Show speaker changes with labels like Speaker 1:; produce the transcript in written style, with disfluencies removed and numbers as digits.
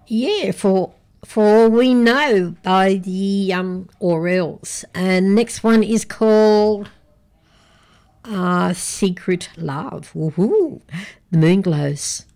Speaker 1: Yeah, for all we know by the Orioles. And next one is called Secret Love. Woohoo! The moon glows.